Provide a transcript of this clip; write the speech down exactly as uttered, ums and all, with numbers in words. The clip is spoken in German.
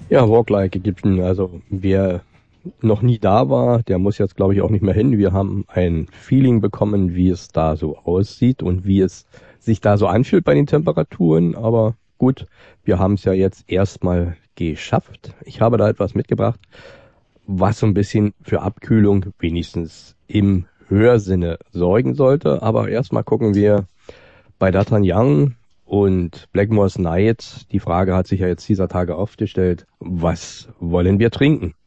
Ja, Walk-like Ägypten. Also wer noch nie da war, der muss jetzt, glaube ich, auch nicht mehr hin. Wir haben ein Feeling bekommen, wie es da so aussieht und wie es sich da so anfühlt bei den Temperaturen. Aber gut, wir haben es ja jetzt erstmal geschafft. Ich habe da etwas mitgebracht, was so ein bisschen für Abkühlung wenigstens im Hörsinne sorgen sollte. Aber erstmal gucken wir bei D'Artagnan und Blackmore's Night. Die Frage hat sich ja jetzt dieser Tage aufgestellt, was wollen wir trinken?